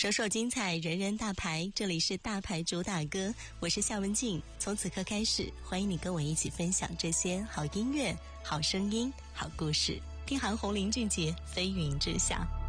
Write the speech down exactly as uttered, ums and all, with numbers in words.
首首精彩，人人大牌，这里是大牌主打歌，我是夏文静。从此刻开始，欢迎你跟我一起分享这些好音乐、好声音、好故事。听韩红林俊杰飞云之下。